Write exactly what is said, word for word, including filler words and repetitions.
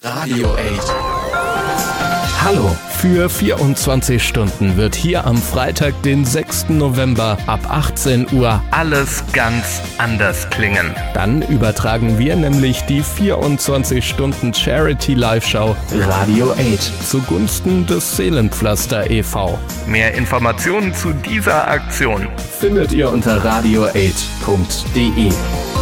Radio acht. Hallo! Für vierundzwanzig Stunden wird hier am Freitag, den sechsten November ab achtzehn Uhr alles ganz anders klingen. Dann übertragen wir nämlich die vierundzwanzig Stunden Charity Live-Show Radio acht zugunsten des Seelenpflaster e V Mehr Informationen zu dieser Aktion findet ihr unter radio acht punkt de.